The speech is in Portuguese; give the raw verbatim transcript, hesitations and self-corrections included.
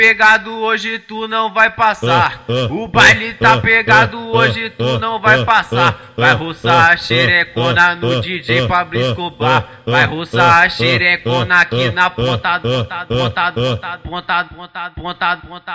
pegado hoje, tu não vai passar. O baile tá pegado hoje, tu não vai passar. Vai roçar a xerecona no D J Pablo Escobar. Vai roçar a xerecona aqui na ponta, ponta, ponta, ponta, ponta, ponta, ponta, ponta, ponta.